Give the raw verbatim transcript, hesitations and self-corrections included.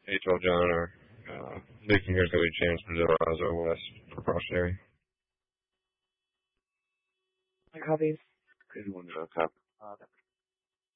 H L John or uh, leaking here is going to be changed from zero zero west for cautionary. Copies. Good one, uh, cop. Uh,